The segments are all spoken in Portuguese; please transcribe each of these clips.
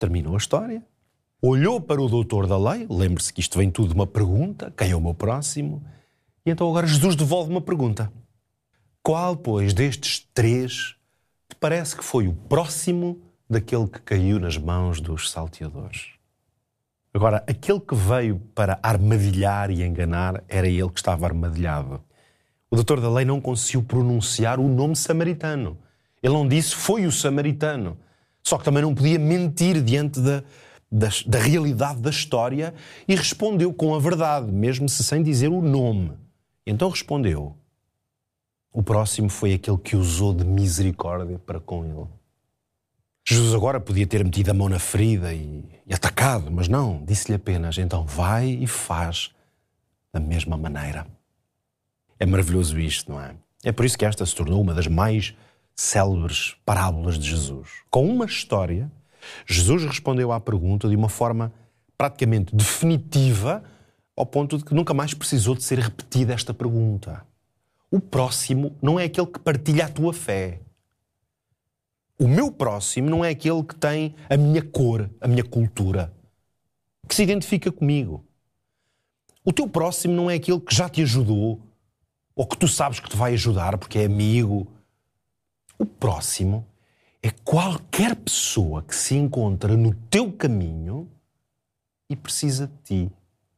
terminou a história, olhou para o doutor da lei, lembre-se que isto vem tudo de uma pergunta, quem é o meu próximo? E então agora Jesus devolve uma pergunta. Qual, pois, destes três te parece que foi o próximo daquele que caiu nas mãos dos salteadores? Agora, aquele que veio para armadilhar e enganar era ele que estava armadilhado. O doutor da lei não conseguiu pronunciar o nome samaritano. Ele não disse foi o samaritano. Só que também não podia mentir diante da realidade da história e respondeu com a verdade, mesmo se sem dizer o nome. Então respondeu. O próximo foi aquele que usou de misericórdia para com ele. Jesus agora podia ter metido a mão na ferida e atacado, mas não, disse-lhe apenas, então vai e faz da mesma maneira. É maravilhoso isto, não é? É por isso que esta se tornou uma das mais célebres parábolas de Jesus. Com uma história, Jesus respondeu à pergunta de uma forma praticamente definitiva, ao ponto de que nunca mais precisou de ser repetida esta pergunta. O próximo não é aquele que partilha a tua fé. O meu próximo não é aquele que tem a minha cor, a minha cultura, que se identifica comigo. O teu próximo não é aquele que já te ajudou, ou que tu sabes que te vai ajudar porque é amigo. O próximo é qualquer pessoa que se encontra no teu caminho e precisa de ti.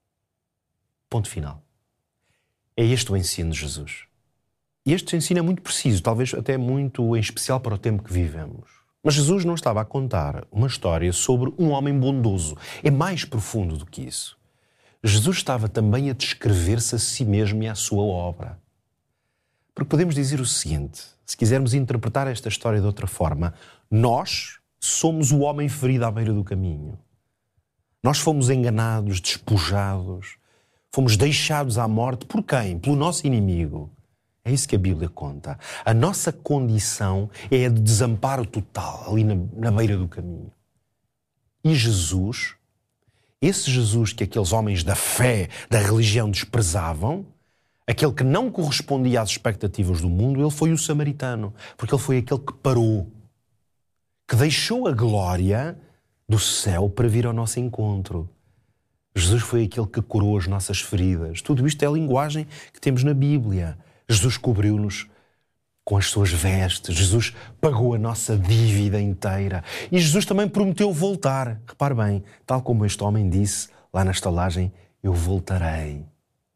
Ponto final. É este o ensino de Jesus. E este ensino é muito preciso, talvez até muito em especial para o tempo que vivemos. Mas Jesus não estava a contar uma história sobre um homem bondoso. É mais profundo do que isso. Jesus estava também a descrever-se a si mesmo e à sua obra. Porque podemos dizer o seguinte, se quisermos interpretar esta história de outra forma, nós somos o homem ferido à beira do caminho. Nós fomos enganados, despojados, fomos deixados à morte por quem? Pelo nosso inimigo. É isso que a Bíblia conta. A nossa condição é a de desamparo total, ali na beira do caminho. E Jesus, esse Jesus que aqueles homens da fé, da religião desprezavam, aquele que não correspondia às expectativas do mundo, ele foi o samaritano, porque ele foi aquele que parou, que deixou a glória do céu para vir ao nosso encontro. Jesus foi aquele que curou as nossas feridas. Tudo isto é a linguagem que temos na Bíblia. Jesus cobriu-nos com as suas vestes. Jesus pagou a nossa dívida inteira. E Jesus também prometeu voltar. Repare bem, tal como este homem disse lá na estalagem, eu voltarei.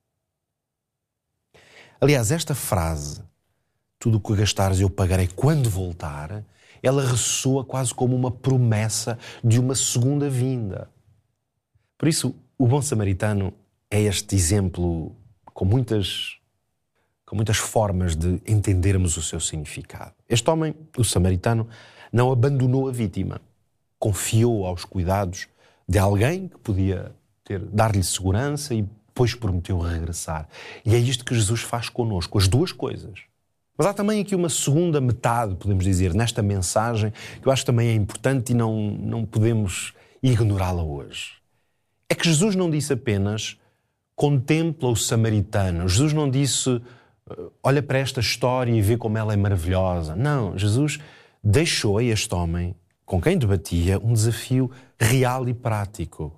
Aliás, esta frase, tudo o que gastares eu pagarei quando voltar, ela ressoa quase como uma promessa de uma segunda vinda. Por isso, o bom samaritano é este exemplo com muitas formas de entendermos o seu significado. Este homem, o samaritano, não abandonou a vítima. Confiou aos cuidados de alguém que podia dar-lhe segurança e depois prometeu regressar. E é isto que Jesus faz connosco, as duas coisas. Mas há também aqui uma segunda metade, podemos dizer, nesta mensagem, que eu acho que também é importante e não podemos ignorá-la hoje. É que Jesus não disse apenas contempla o samaritano. Jesus não disse olha para esta história e vê como ela é maravilhosa. Não, Jesus deixou a este homem, com quem debatia, um desafio real e prático.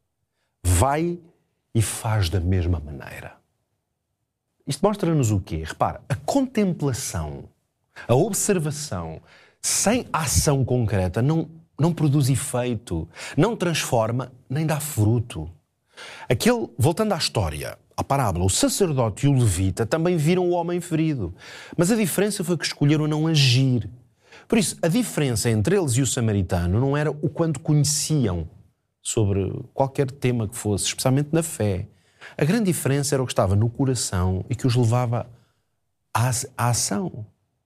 Vai e faz da mesma maneira. Isto mostra-nos o quê? Repara, a contemplação, a observação, sem ação concreta, não produz efeito, não transforma, nem dá fruto. Voltando à história, à parábola, o sacerdote e o levita também viram o homem ferido. Mas a diferença foi que escolheram não agir. Por isso, a diferença entre eles e o samaritano não era o quanto conheciam sobre qualquer tema que fosse, especialmente na fé. A grande diferença era o que estava no coração e que os levava à ação.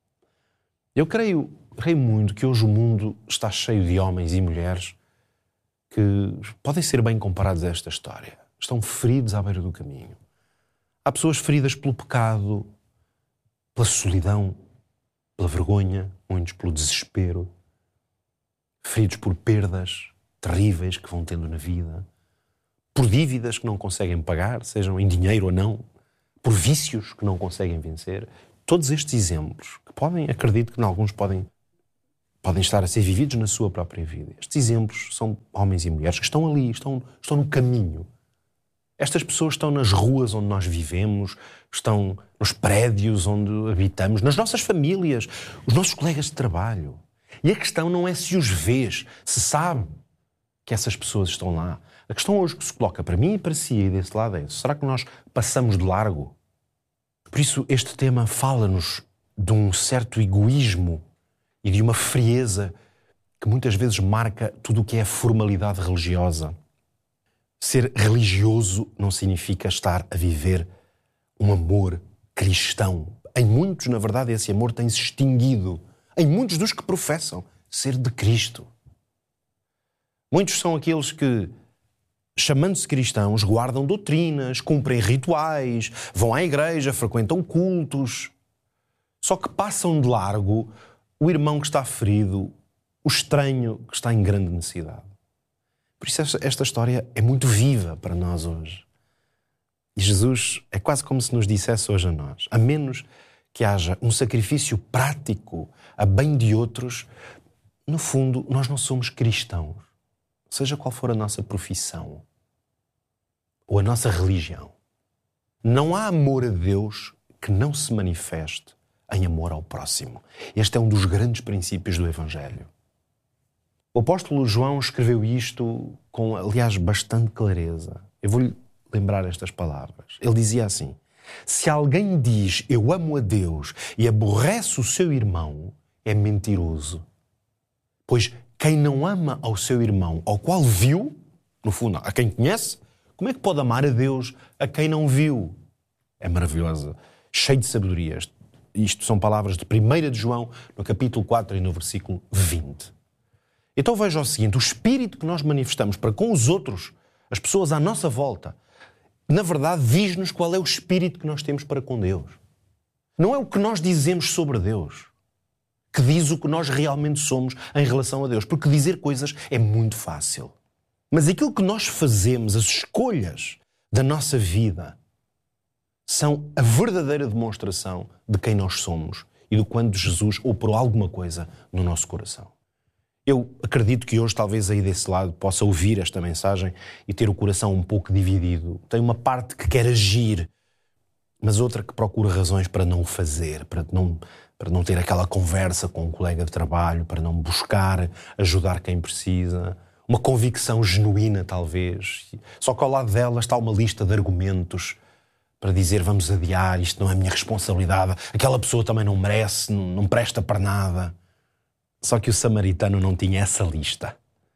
Eu creio muito que hoje o mundo está cheio de homens e mulheres que podem ser bem comparados a esta história. Estão feridos à beira do caminho. Há pessoas feridas pelo pecado, pela solidão, pela vergonha, muitos pelo desespero, feridos por perdas terríveis que vão tendo na vida, por dívidas que não conseguem pagar, sejam em dinheiro ou não, por vícios que não conseguem vencer. Todos estes exemplos, que acredito que em alguns podem podem estar a ser vividos na sua própria vida. Estes exemplos são homens e mulheres que estão ali, estão no caminho. Estas pessoas estão nas ruas onde nós vivemos, estão nos prédios onde habitamos, nas nossas famílias, os nossos colegas de trabalho. E a questão não é se os vês, se sabe que essas pessoas estão lá. A questão hoje que se coloca para mim e para si e desse lado é: será que nós passamos de largo? Por isso este tema fala-nos de um certo egoísmo e de uma frieza que muitas vezes marca tudo o que é a formalidade religiosa. Ser religioso não significa estar a viver um amor cristão. Em muitos, na verdade, esse amor tem-se extinguido. Em muitos dos que professam ser de Cristo. Muitos são aqueles que, chamando-se cristãos, guardam doutrinas, cumprem rituais, vão à igreja, frequentam cultos. Só que passam de largo o irmão que está ferido, o estranho que está em grande necessidade. Por isso esta história é muito viva para nós hoje. E Jesus é quase como se nos dissesse hoje a nós: a menos que haja um sacrifício prático a bem de outros, no fundo, nós não somos cristãos. Seja qual for a nossa profissão ou a nossa religião. Não há amor a Deus que não se manifeste em amor ao próximo. Este é um dos grandes princípios do Evangelho. O apóstolo João escreveu isto com, aliás, bastante clareza. Eu vou-lhe lembrar estas palavras. Ele dizia assim: se alguém diz eu amo a Deus e aborrece o seu irmão, é mentiroso. Pois quem não ama ao seu irmão, ao qual viu, no fundo, a quem conhece, como é que pode amar a Deus a quem não viu? É maravilhosa, cheio de sabedoria. Isto são palavras de 1 de João, no capítulo 4 e no versículo 20. Então veja o seguinte: o espírito que nós manifestamos para com os outros, as pessoas à nossa volta, na verdade diz-nos qual é o espírito que nós temos para com Deus. Não é o que nós dizemos sobre Deus que diz o que nós realmente somos em relação a Deus. Porque dizer coisas é muito fácil. Mas aquilo que nós fazemos, as escolhas da nossa vida, são a verdadeira demonstração de quem nós somos e do quando Jesus operou alguma coisa no nosso coração. Eu acredito que hoje, talvez aí desse lado, possa ouvir esta mensagem e ter o coração um pouco dividido. Tem uma parte que quer agir, mas outra que procura razões para não o fazer, para não ter aquela conversa com um colega de trabalho, para não buscar ajudar quem precisa. Uma convicção genuína, talvez. Só que ao lado dela está uma lista de argumentos para dizer: vamos adiar, isto não é a minha responsabilidade, aquela pessoa também não merece, não presta para nada. Só que o samaritano não tinha essa lista.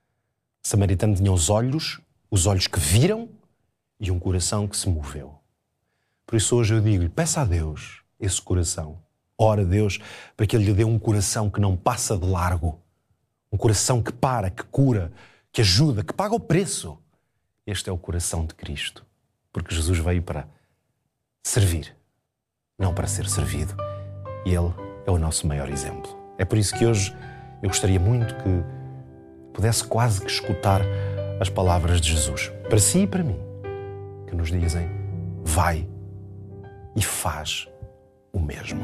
O samaritano tinha os olhos que viram e um coração que se moveu. Por isso hoje eu digo-lhe: peça a Deus esse coração. Ora a Deus para que Ele lhe dê um coração que não passa de largo. Um coração que para, que cura, que ajuda, que paga o preço. Este é o coração de Cristo. Porque Jesus veio para servir, não para ser servido. E Ele é o nosso maior exemplo. É por isso que hoje eu gostaria muito que pudesse quase que escutar as palavras de Jesus, para si e para mim, que nos dizem: vai e faz o mesmo.